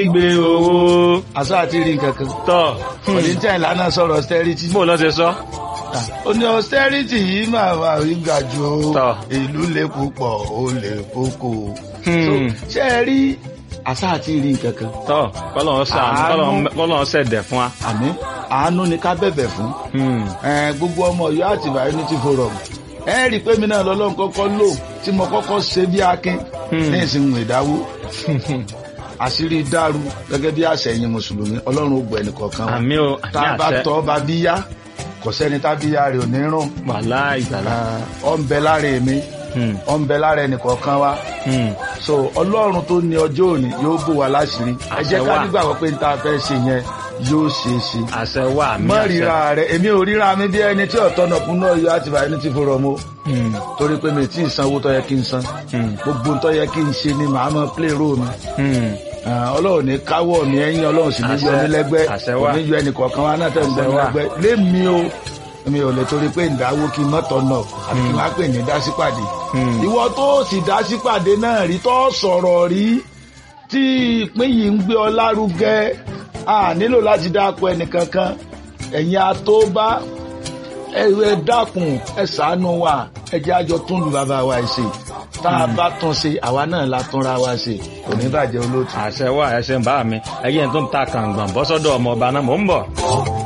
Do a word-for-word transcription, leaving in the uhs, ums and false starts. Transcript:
gbé owó. àṣà àti rí nǹkan kan. tọ́ oníjà ìlànà sọ̀rọ̀ austerity. bó ló ṣe sọ. ó ní austerity yìí máa wà rí ga jù ó. Tọ́. ìlú lè púpọ̀ ó lè kókó. Hmm. So, ṣé ẹ rí àṣà àti rí nǹkan kan. tọ́ kọ́lọ́n ṣàánú Àánú. kọ́lọ́n ṣẹ̀dẹ̀ fún wa. àmín àánú ni ká bẹ̀bẹ̀ fún. Hmm. Ẹ, gbogbo ọmọ Ọ̀yọ́ Àtìbà Unity Forum ẹ rí i pé mi náà lọ́lọ́run kọ́kọ́ lò tí mo kọ́kọ́ ṣe bí akin ní ìsìnkú ìdáwó àṣírí dàrú gẹ́gẹ́ bí àṣẹyìn mùsùlùmí Ọlọ́run ó gbọ́ ẹnìkọ̀ọ̀kan wa àmì o tá àmì a bá àṣẹ. tọ́ bá bí yá kò sẹ́ni tá bí yá rẹ̀ ò ní rùn. wàhálà ìgbàlá. Ọ ń bẹ lára èmi Hmm. ọ ń bẹ lára ẹnìkọ̀ọ̀kan wa Hmm. so Ọlọ́run tó ní ọjọ́ òní yóò bò wá láṣìírí ẹ jẹ́ Àṣẹ ká wà. nígbàgbọ́ pé n ta fẹ́ ṣe yẹn yóò ṣeé ṣe. àṣẹ wà àmì mọ àṣẹ. ríra rẹ èmi ò ríra mi bí ẹni tí ọ̀tọ́nà kún náà Ọ̀yọ́ Àtìbà Unity Forum o Hmm. torí pé mi tí ì sanwó tó yẹ kí n san Hmm. gbogbo tó yẹ kí n ṣe ni màá mọ play role mi. Hmm. Ah, Ọlọ́run ní káwọ́ mi ẹ̀yìn Ọlọ́run sì ní yọ Àṣẹ. mí lẹ́gbẹ́ Àṣẹ kò wà. ní yọ ẹnì kọ̀ọ̀kan wa náà tẹ̀ ń gbọ́ Àṣẹ mi wà. lẹ́gbẹ́ lémi o mi ò lè torí pé ìdáwó kí n mọ́tọ̀ náà àti kí n má pè ní dásípàdé. Hmm. ìwọ tó sì dásípàdé náà rí tó sọ̀rọ̀ rí tí ìpín yìí ń gbé ọ lárugẹ a nílò láti dáko ẹnìkankan ẹ̀yin atóbá ẹ ẹ dákun ẹ ṣàánú wa ẹ jẹ́ àjọ tún lu bàbá wa ṣe tá a bá tún ṣe àwa náà la túnra wa ṣe kò ní bàjẹ́ olóòtú. àṣẹ wà ẹṣẹ ń bá mi ẹyẹ tó ń ta kàǹgbọ̀n bọ́sọ́dọ̀ ọmọ ọba náà mò ń bọ̀.